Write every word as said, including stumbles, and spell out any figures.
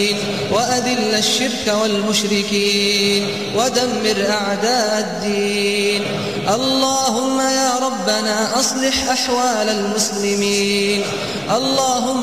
وأذل الشرك والمشركين ودمر أعداء الدين. اللهم يا ربنا أصلح أحوال المسلمين. اللهم